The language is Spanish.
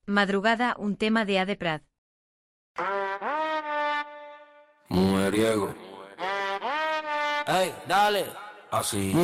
Madrugada, un tema de Ade Prat. Mujeriego. Ey, dale. Así.